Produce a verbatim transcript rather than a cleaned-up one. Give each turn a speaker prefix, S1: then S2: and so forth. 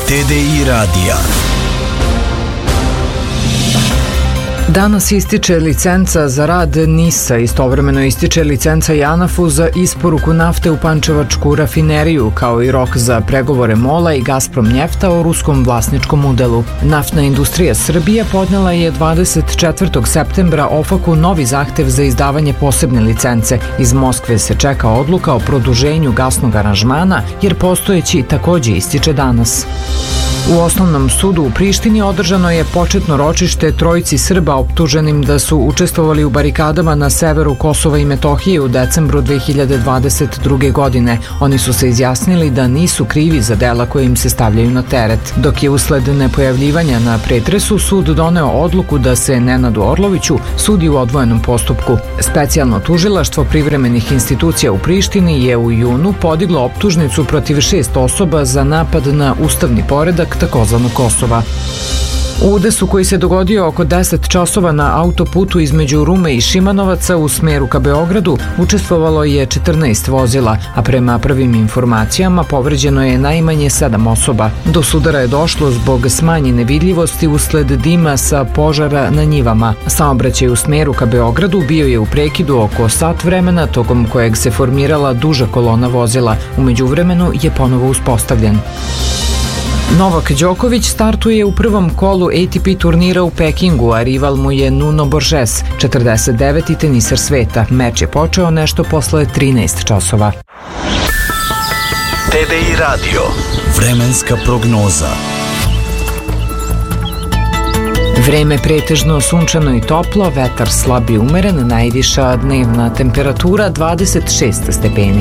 S1: T D I radija.
S2: Danas ističe licenca za rad NIS-a, istovremeno ističe licenca JANAF-u za isporuku nafte u Pančevačku rafineriju, kao i rok za pregovore MOL-a i Gazprom Njefta o ruskom vlasničkom udelu. Naftna industrija Srbije podnela je dvadeset četvrtog septembra OFAC-u novi zahtev za izdavanje posebne licence. Iz Moskve se čeka odluka o produženju gasnog aranžmana, jer postojeći takođe ističe danas. U Osnovnom sudu u Prištini održano je početno ročište trojici Srba optuženim da su učestvovali u barikadama na severu Kosova i Metohije u decembru dve hiljade dvadeset druge. godine. Oni su se izjasnili da nisu krivi za dela koje im se stavljaju na teret. Dok je usled nepojavljivanja na pretresu sud doneo odluku da se Nenadu Orloviću sudi u odvojenom postupku. Specijalno tužilaštvo privremenih institucija u Prištini je u junu podiglo optužnicu protiv šest osoba za napad na ustavni poredak takozvanog Kosova. U udesu koji se dogodio oko deset časova na autoputu između Rume i Šimanovaca u smeru ka Beogradu učestvovalo je četrnaest vozila, a prema prvim informacijama povređeno je najmanje sedam osoba. Do sudara je došlo zbog smanjene vidljivosti usled dima sa požara na njivama. Saobraćaj u smeru ka Beogradu bio je u prekidu oko sat vremena, tokom kojeg se formirala duža kolona vozila. U međuvremenu je ponovo uspostavljen. Novak Đoković startuje u prvom kolu A T P turnira u Pekingu, a rival mu je Nuno Borges, četrdeset deveti teniser sveta. Meč je počeo nešto posle trinaest časova.
S1: T D I radio. Vremenska prognoza.
S2: Vreme pretežno sunčano i toplo, vetar slab i umeren, najviša dnevna temperatura dvadeset šest stepeni.